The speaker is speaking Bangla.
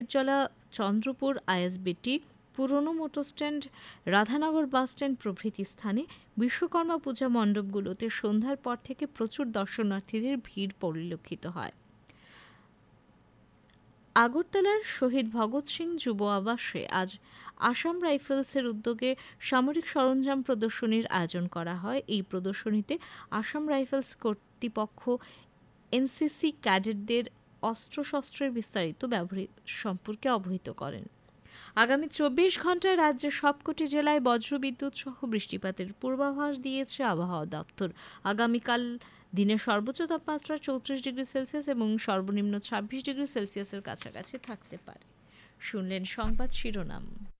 জলা, চন্দ্রপুর, আইএসবিটি, পুরনো motor stand, Radhanagar bus stand প্রভৃতি স্থানে বিশ্বকর্মা পূজা মণ্ডপগুলোতে সন্ধ্যার পর থেকে প্রচুর দর্শনার্থীদের ভিড় পরিলক্ষিত হয়। আগরতলার শহীদ ভগৎ সিং যুব আবাসে আজ আসাম রাইফেলসের উদ্যোগে সামরিক সরঞ্জাম প্রদর্শনীর আয়োজন করা হয়। এই প্রদর্শনীতে আসাম রাইফেলস কর্তৃপক্ষ এনসিসি ক্যাডেটদের অস্ত্রশস্ত্রের বিস্তারিত ব্যবহার সম্পর্কে অবহিত করেন। আগামী 24 ঘন্টায় রাজ্যের সবকটি জেলায় বজ্রবিদ্যুৎ সহ বৃষ্টিপাতের পূর্বাভাস দিয়েছে আবহাওয়া দপ্তর। আগামীকাল দিনের সর্বোচ্চ তাপমাত্রা 34 ডিগ্রি সেলসিয়াস এবং সর্বনিম্ন 26 ডিগ্রি সেলসিয়াসের কাছাকাছি থাকতে পারে। শুনলেন সংবাদ শিরোনাম।